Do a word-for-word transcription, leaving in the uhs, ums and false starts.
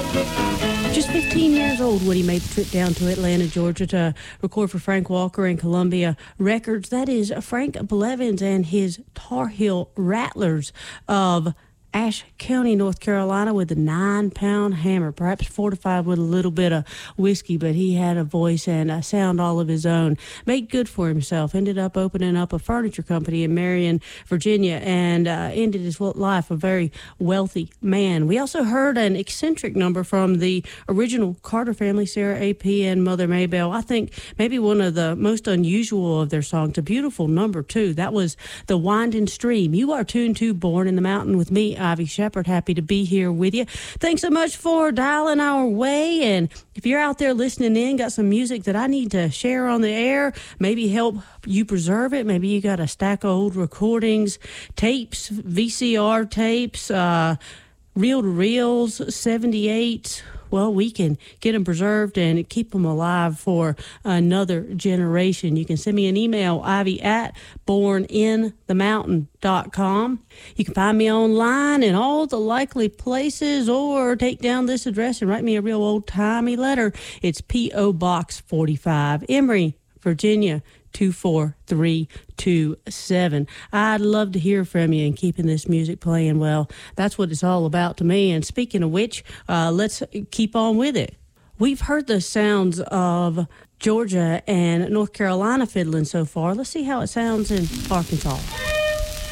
Just fifteen years old when he made the trip down to Atlanta, Georgia to record for Frank Walker and Columbia Records. That is Frank Blevins and his Tar Heel Rattlers of Ashe County, North Carolina, with a nine-pound hammer, perhaps fortified with a little bit of whiskey, but he had a voice and a sound all of his own. Made good for himself, ended up opening up a furniture company in Marion, Virginia, and uh, ended his life a very wealthy man. We also heard an eccentric number from the original Carter family, Sarah A P and Mother Maybelle. I think maybe one of the most unusual of their songs, a beautiful number, too. That was The Winding Stream. You are tuned to Born in the Mountain with me, Ivy Shepard. Happy to be here with you. Thanks so much for dialing our way. And if you're out there listening in, got some music that I need to share on the air, maybe help you preserve it. Maybe you got a stack of old recordings, tapes, V C R tapes, uh, reel-to-reels, seventy-eight. Well, we can get them preserved and keep them alive for another generation. You can send me an email, Ivy at born in the mountain dot com. You can find me online in all the likely places, or take down this address and write me a real old-timey letter. It's P O. Box forty-five, Emory, Virginia, two four three two seven. I'd love to hear from you and keeping this music playing. Well, that's what it's all about to me. And speaking of which, uh, let's keep on with it. We've heard the sounds of Georgia and North Carolina fiddling so far. Let's see how it sounds in Arkansas.